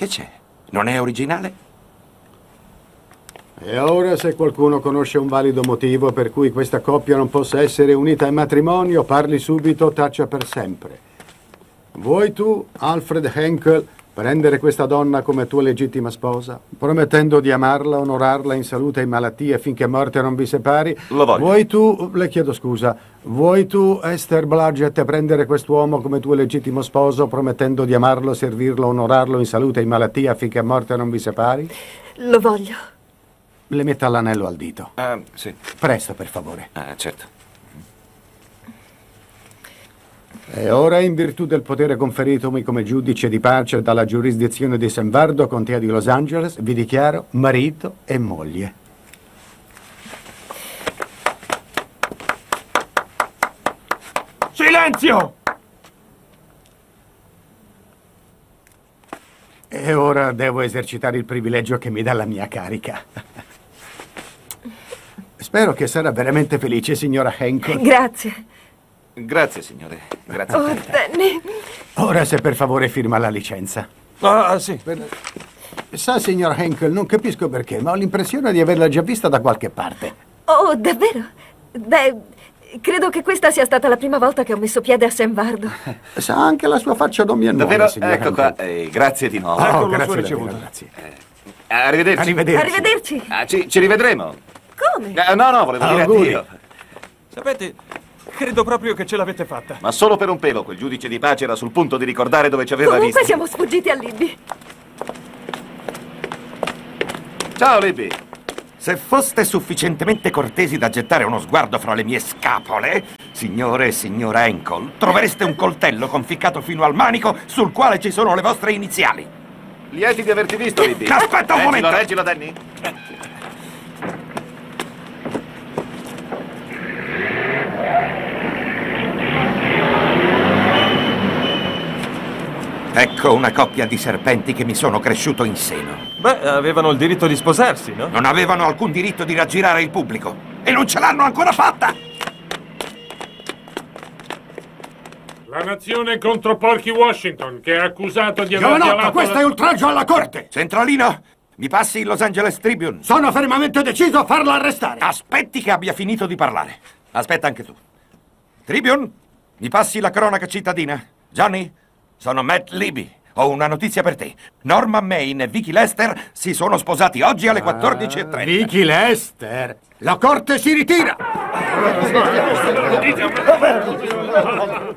Che c'è? Non è originale? E ora, se qualcuno conosce un valido motivo per cui questa coppia non possa essere unita in matrimonio, parli subito o taccia per sempre. Vuoi tu, Alfred Henkel, prendere questa donna come tua legittima sposa, promettendo di amarla, onorarla in salute e in malattia finché morte non vi separi? Lo voglio. Vuoi tu, le chiedo scusa, vuoi tu, Esther Blodgett, prendere quest'uomo come tuo legittimo sposo, promettendo di amarlo, servirlo, onorarlo in salute e in malattia finché morte non vi separi? Lo voglio. Le metta l'anello al dito. Sì. Presto, per favore. Certo. E ora, in virtù del potere conferitomi come giudice di pace dalla giurisdizione di San Vardo, contea di Los Angeles, vi dichiaro marito e moglie. Silenzio! E ora devo esercitare il privilegio che mi dà la mia carica. Spero che sarà veramente felice, signora Henkel. Grazie. Grazie, signore. Grazie. Oh, Danny. Ora, se per favore firma la licenza. Sì. Sa, signor Henkel, non capisco perché, ma ho l'impressione di averla già vista da qualche parte. Oh, davvero? Beh, credo che questa sia stata la prima volta che ho messo piede a San Vardo. Sa, anche la sua faccia non mi è nuova, Davvero? signor Ecco Henkel. qua. Grazie di nuovo. Ecco la grazie sua davvero, ricevuta. grazie. Arrivederci. Arrivederci. Arrivederci. Ci rivedremo. Come? No, volevo dire Auguri. addio. Sapete, credo proprio che ce l'avete fatta. Ma solo per un pelo. Quel giudice di pace era sul punto di ricordare dove ci aveva Comunque visto. siamo sfuggiti a Libby. Ciao, Libby. Se foste sufficientemente cortesi da gettare uno sguardo fra le mie scapole, signore e signora Henkel, trovereste un coltello conficcato fino al manico sul quale ci sono le vostre iniziali. Lieti di averti visto, Libby. Aspetta un momento. Reggilo, Danny. Ecco una coppia di serpenti che mi sono cresciuto in seno. Beh, avevano il diritto di sposarsi, no? Non avevano alcun diritto di raggirare il pubblico e non ce l'hanno ancora fatta! La nazione contro Porky Washington, che è accusato di aver Giovanotto, violato questo la... è oltraggio alla corte! Centralino, mi passi il Los Angeles Tribune? Sono fermamente deciso a farlo arrestare! Aspetti che abbia finito di parlare. Aspetta anche tu. Tribune, mi passi la cronaca cittadina? Johnny, sono Matt Libby. Ho una notizia per te. Norma Main e Vicky Lester si sono sposati oggi alle 14:30. Vicky Lester! La corte si ritira!